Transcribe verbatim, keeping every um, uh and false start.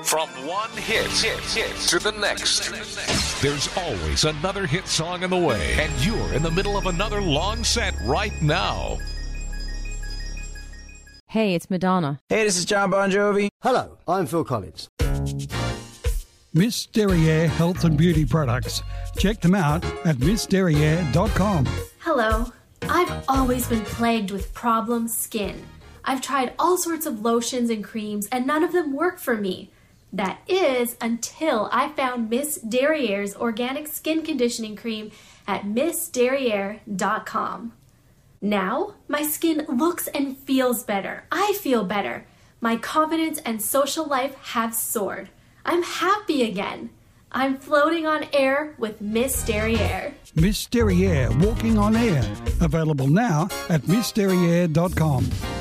From one hit, hit, hit to the next. There's always another hit song in the way, and you're in the middle of another long set right now. Hey, it's Madonna. Hey, this is John Bon Jovi. Hello, I'm Phil Collins. Miss Derriere Health and Beauty Products. Check them out at miss derriere dot com. Hello. I've always been plagued with problem skin. I've tried all sorts of lotions and creams, and none of them work for me. That is, until I found Miss Derriere's Organic Skin Conditioning Cream at miss derriere dot com. Now, my skin looks and feels better. I feel better. My confidence and social life have soared. I'm happy again. I'm floating on air with Miss Derriere. Miss Derriere Walking on Air. Available now at miss derriere dot com.